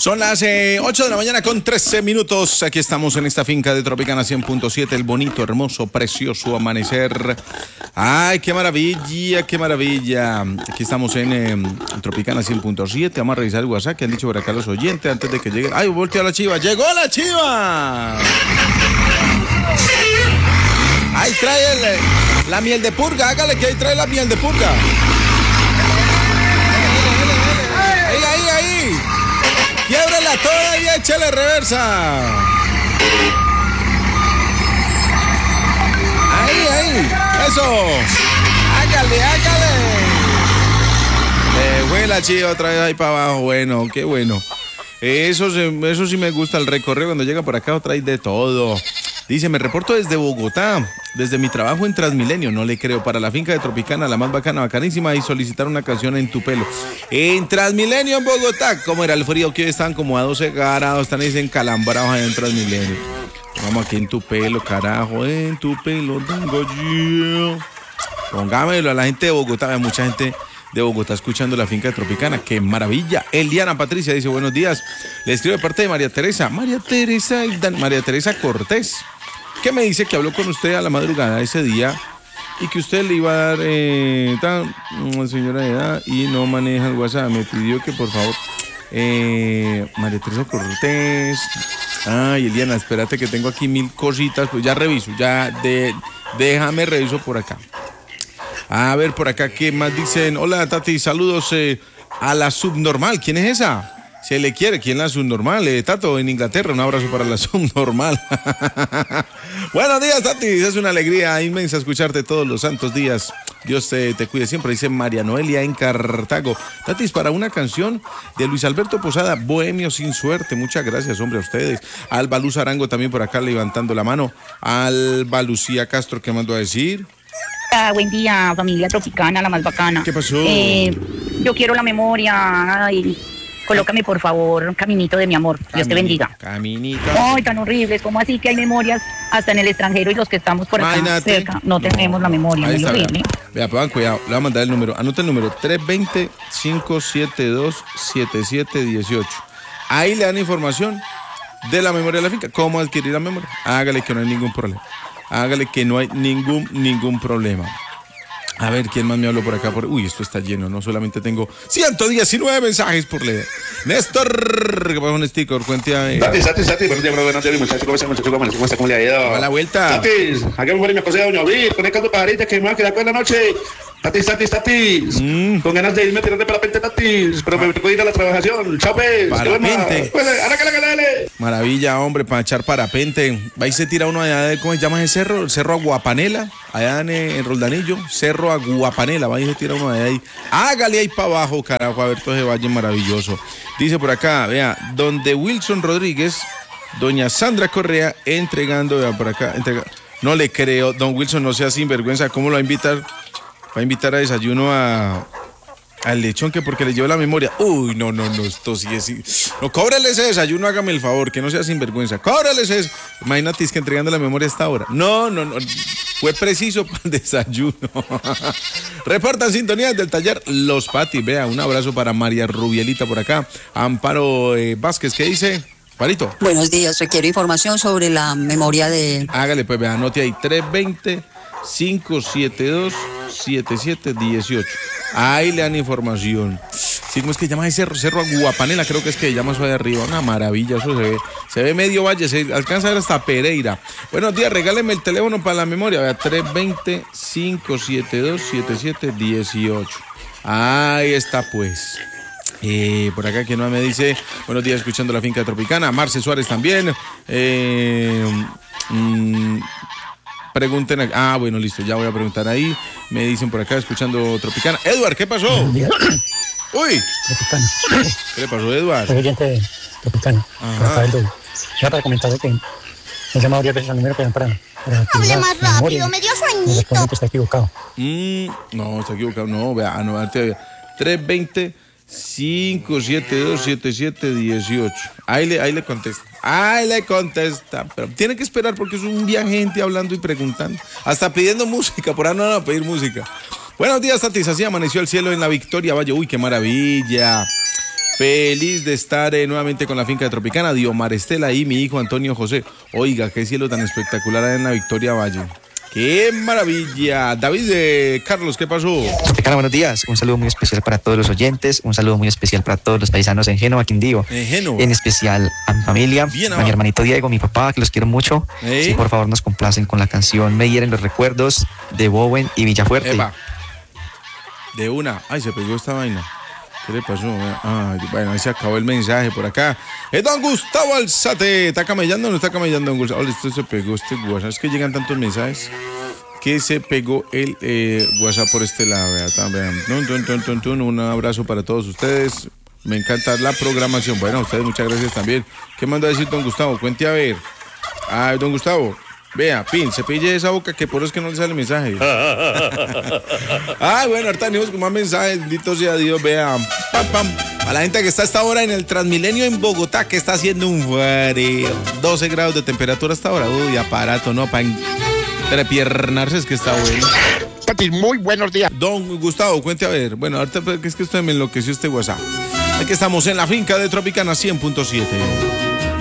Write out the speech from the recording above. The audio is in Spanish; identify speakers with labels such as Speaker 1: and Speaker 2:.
Speaker 1: Son las 8 de la mañana con 13 minutos. Aquí estamos en esta finca de Tropicana 100.7. El bonito, hermoso, precioso amanecer. Ay, qué maravilla, qué maravilla. Aquí estamos en Tropicana 100.7. Vamos a revisar el WhatsApp que han dicho por acá los oyentes antes de que lleguen. Ay, voltea la chiva. ¡Llegó la chiva! Ahí trae la miel de purga. Hágale que ahí trae la miel de purga. Ahí. Quiébrela toda y échale reversa. Ahí. Eso. Hágale. Fue la chiva otra vez ahí para abajo. Bueno, qué bueno. Eso sí me gusta el recorrido. Cuando llega por acá trae de todo. Dice, me reporto desde Bogotá, desde mi trabajo en Transmilenio, no le creo, para la finca de Tropicana, la más bacana, bacanísima, y solicitar una canción en tu pelo. En Transmilenio, en Bogotá, ¿cómo era el frío? Que hoy están como a 12 grados, están ahí encalambrados allá en Transmilenio. Vamos aquí en tu pelo, carajo, en tu pelo tengo yo. Pongámelo a la gente de Bogotá, hay mucha gente de Bogotá escuchando la finca de Tropicana, qué maravilla. Eliana Patricia dice, buenos días, le escribo de parte de María Teresa Cortés, que me dice que habló con usted a la madrugada ese día y que usted le iba a dar señora de edad y no maneja el WhatsApp. Me pidió que por favor, María Teresa Cortés. Ay, Eliana, espérate que tengo aquí 1000 cositas, pues ya reviso, déjame reviso por acá. A ver, por acá, ¿qué más dicen? Hola, Tati, saludos a la subnormal. ¿Quién es esa? Se le quiere. ¿Quién es la subnormal? Tato, en Inglaterra. Un abrazo para la subnormal. Buenos días, Tati. Es una alegría inmensa escucharte todos los santos días. Dios te cuide siempre. Dice María Noelia en Cartago. Tatis, para una canción de Luis Alberto Posada, Bohemio sin suerte. Muchas gracias, hombre, a ustedes. Alba Luz Arango también por acá levantando la mano. Alba Lucía Castro, ¿qué mandó a decir?
Speaker 2: Buen día, familia Tropicana, la más bacana.
Speaker 1: ¿Qué pasó?
Speaker 2: Yo quiero la memoria. Ay, colócame, por favor, Caminito de mi amor. Dios te bendiga.
Speaker 1: Caminito.
Speaker 2: Ay, tan horribles. ¿Cómo así que hay memorias hasta en el extranjero y los que estamos por acá cerca no tenemos la memoria? Muy horrible.
Speaker 1: Vea, pongan cuidado. Le voy a mandar el número. Anota el número 320-572-7718. Ahí le dan información de la memoria de la finca. ¿Cómo adquirir la memoria? Hágale que no hay ningún problema. Hágale que no hay ningún problema. A ver, ¿quién más me habló por acá? Uy, esto está lleno, no solamente tengo 119 mensajes por leer. Néstor, ¿qué pasa con sticker? Cuéntame.
Speaker 3: Tatis, buenos días, muchachos, ¿cómo está? ¿Cómo le ha ido?
Speaker 1: A la vuelta.
Speaker 3: Tatis, hágame por mi cosa de Doña Ovid, con el caldo pajarita que me va a quedar con la noche. Tatis. Con ganas de irme a tirar de parapente, Tatis, pero me tocó ir a la trabajación. Chao, pues.
Speaker 1: Parapente.
Speaker 3: Dale.
Speaker 1: Maravilla, hombre, para echar parapente. Va y se tira uno allá de, ¿cómo se llama ese cerro? El Cerro Aguapanela, allá en Roldanillo. Cerro Aguapanela, va y se tira uno de ahí. Hágale ahí para abajo, carajo, a ver todo ese valle maravilloso. Dice por acá, vea, donde Wilson Rodríguez, doña Sandra Correa, entregando, vea, por acá, no le creo, don Wilson, no sea sinvergüenza, ¿cómo lo va a invitar? Va a invitar a desayuno al lechón, que porque le llevo la memoria. Uy, no, esto sí es... No, cóbrele ese desayuno, hágame el favor, que no sea sinvergüenza. Cóbrele ese... Imagínate, es que entregando la memoria a esta hora. No. Fue preciso para el desayuno. Reportan sintonías del taller Los Patis. Vea, un abrazo para María Rubielita por acá. Amparo Vázquez, ¿qué dice? Parito.
Speaker 4: Buenos días, requiero información sobre la memoria de...
Speaker 1: Hágale, pues, vea, anote ahí, 320-572-7718. Ahí le dan información. Sí, ¿cómo es que llama ese Cerro Aguapanela? Creo que es que llama eso de arriba. Una maravilla, eso se ve medio valle, se alcanza a ver hasta Pereira. Buenos días, regáleme el teléfono para la memoria. Vea, 320-572-7718. Ahí está, pues. Por acá, quien no me dice, buenos días, escuchando la finca Tropicana. Marce Suárez también. Pregunten. Bueno, listo, ya voy a preguntar ahí. Me dicen por acá, escuchando Tropicana. Edward, ¿qué pasó? Uy.
Speaker 5: Tropicana.
Speaker 1: ¿Qué le pasó, Edward?
Speaker 5: Soy oyente de Tropicana. Ya para comentarle que he llamado varias veces al número que dan para
Speaker 6: hable más rápido, me dio sueñito.
Speaker 5: Que está equivocado.
Speaker 1: No, está equivocado. No, vea, 320-572-7718. Ahí le contesta. Pero tiene que esperar porque es un día gente hablando y preguntando. Hasta pidiendo música. Por ahí no van a pedir música. Buenos días, Tatis. Así amaneció el cielo en la Victoria Valle. Uy, qué maravilla. Feliz de estar nuevamente con la finca de Tropicana, Diomar Estela y mi hijo Antonio José. Oiga, qué cielo tan espectacular hay en la Victoria Valle. ¡Qué maravilla! David Carlos, ¿qué pasó?
Speaker 7: Tropicana, buenos días. Un saludo muy especial para todos los oyentes. Un saludo muy especial para todos los paisanos en Génova, Quindío. En especial a mi familia, a mi hermanito Diego, mi papá, que los quiero mucho. Si por favor nos complacen con la canción Me hieren los recuerdos de Bowen y Villafuerte.
Speaker 1: Epa. De una. Ay, se pegó esta vaina. ¿Qué le pasó? Ay, bueno, ahí se acabó el mensaje por acá. Don Gustavo Alzate. ¿Está camellando o no está camellando, don Gustavo? Esto se pegó este WhatsApp. Es que llegan tantos mensajes que se pegó el WhatsApp por este lado. Vean. Un abrazo para todos ustedes. Me encanta la programación. Bueno, a ustedes muchas gracias también. ¿Qué manda a decir don Gustavo? Cuente a ver. Ay, don Gustavo. Vea, Pin, cepille esa boca que por eso es que no le sale el mensaje. Bueno, ahorita venimos con más mensajes, bendito sea Dios, vea. Pam, pam. A la gente que está a esta hora en el Transmilenio en Bogotá, que está haciendo un frío, 12 grados de temperatura hasta ahora. Uy, aparato, ¿no? Para entrepiernarse es que está bueno.
Speaker 8: Tati, muy buenos días.
Speaker 1: Don Gustavo, cuente a ver. Bueno, ahorita es que usted me enloqueció este WhatsApp. Aquí estamos en la finca de Tropicana 100.7.